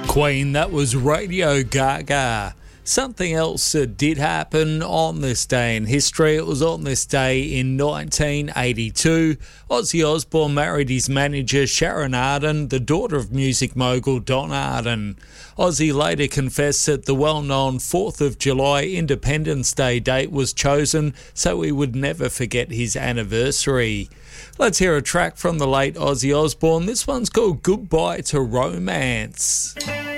Queen, that was Radio Gaga. Something else that did happen on this day in history. It was on this day in 1982. Ozzy Osbourne married his manager Sharon Arden, the daughter of music mogul Don Arden. Ozzy later confessed that the well-known 4th of July Independence Day date was chosen so he would never forget his anniversary. Let's hear a track from the late Ozzy Osbourne. This one's called Goodbye to Romance.